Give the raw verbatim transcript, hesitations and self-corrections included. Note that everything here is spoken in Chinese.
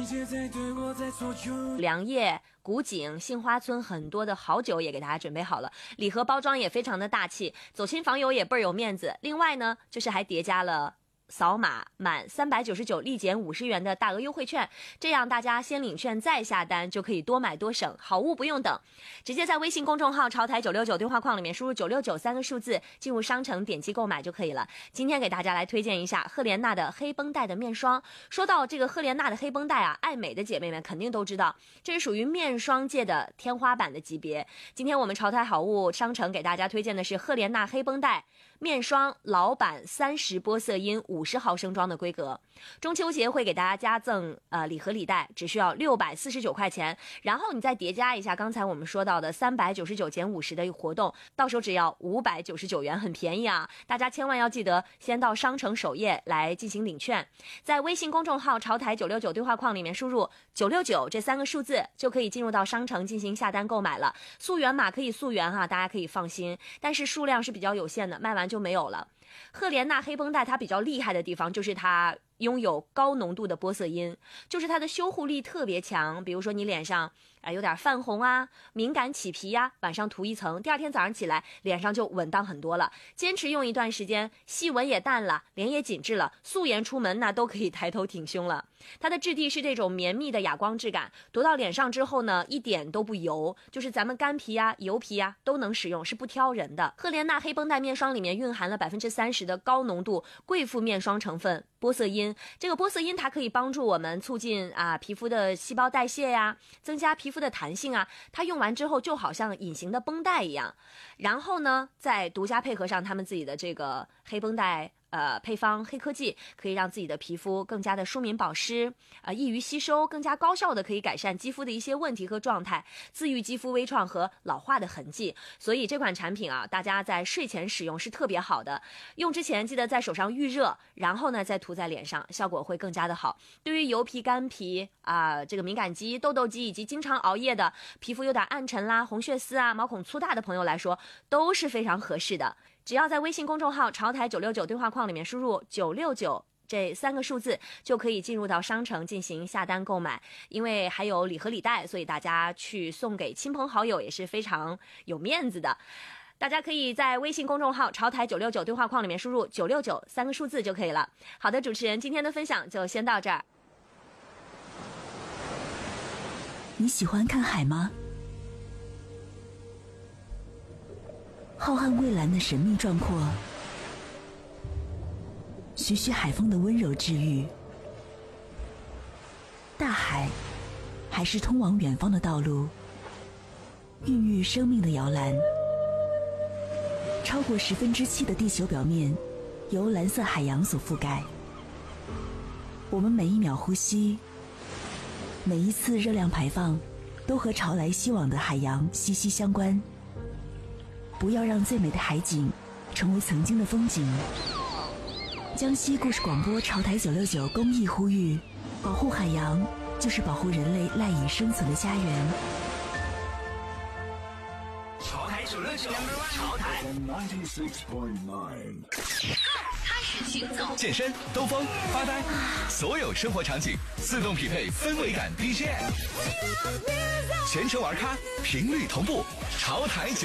良业、古井、杏花村很多的好酒也给大家准备好了，礼盒包装也非常的大气，走亲访友也倍儿有面子。另外呢，就是还叠加了扫码满三百九十九立减五十元的大额优惠券，这样大家先领券再下单就可以多买多省，好物不用等，直接在微信公众号潮台九六九对话框里面输入九六九三个数字，进入商城点击购买就可以了。今天给大家来推荐一下赫莲娜的黑绷带的面霜。说到这个赫莲娜的黑绷带啊，爱美的姐妹们肯定都知道，这是属于面霜界的天花板的级别。今天我们潮台好物商城给大家推荐的是赫莲娜黑绷带面霜老版三十玻色因五十毫升装的规格，中秋节会给大家加赠呃礼盒礼袋，只需要六百四十九块钱，然后你再叠加一下刚才我们说到的三百九十九减五十的活动，到手只要五百九十九元，很便宜啊！大家千万要记得先到商城首页来进行领券，在微信公众号潮台九六九对话框里面输入九六九这三个数字，就可以进入到商城进行下单购买了。溯源码可以溯源哈，大家可以放心，但是数量是比较有限的，卖完就没有了。赫莲娜黑绷带它比较厉害的地方就是它拥有高浓度的玻色因，就是它的修护力特别强。比如说你脸上啊有点泛红啊，敏感起皮呀、啊，晚上涂一层，第二天早上起来脸上就稳当很多了。坚持用一段时间，细纹也淡了，脸也紧致了，素颜出门那都可以抬头挺胸了。它的质地是这种绵密的哑光质感，涂到脸上之后呢，一点都不油，就是咱们干皮啊、油皮啊都能使用，是不挑人的。赫莲娜黑绷带面霜里面蕴含了百分之三十的高浓度贵妇面霜成分玻色因，这个玻色因它可以帮助我们促进啊皮肤的细胞代谢呀，增加皮肤的弹性啊，它用完之后就好像隐形的绷带一样。然后呢，再独家配合上他们自己的这个黑绷带呃，配方黑科技，可以让自己的皮肤更加的舒敏保湿，呃，易于吸收，更加高效的可以改善肌肤的一些问题和状态，自愈肌肤微创和老化的痕迹。所以这款产品啊，大家在睡前使用是特别好的。用之前记得在手上预热，然后呢再涂在脸上，效果会更加的好。对于油皮、干皮啊、呃，这个敏感肌、痘痘肌以及经常熬夜的皮肤有点暗沉啦、红血丝啊、毛孔粗大的朋友来说，都是非常合适的。只要在微信公众号潮台九六九对话框里面输入九六九这三个数字，就可以进入到商城进行下单购买。因为还有礼盒礼袋，所以大家去送给亲朋好友也是非常有面子的。大家可以在微信公众号潮台九六九对话框里面输入九六九三个数字就可以了。好的，主持人今天的分享就先到这儿。 你喜欢看海吗？浩瀚蔚蓝的神秘壮阔，徐徐海风的温柔治愈。大海还是通往远方的道路，孕育生命的摇篮。超过十分之七的地球表面由蓝色海洋所覆盖。我们每一秒呼吸，每一次热量排放，都和潮来西往的海洋息息相关。不要让最美的海景成为曾经的风景。江西故事广播潮台九六九公益呼吁：保护海洋，就是保护人类赖以生存的家园。 潮台九六九，潮台开始行走，健身、兜风、发呆，所有生活场景自动匹配氛围感 B G M， 全程玩咖，频率同步，潮台九。